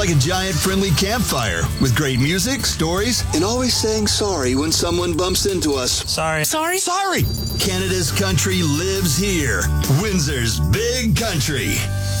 Like a giant friendly campfire with great music, stories, and always saying sorry when someone bumps into us. Sorry. Canada's country lives here. Windsor's Big Country.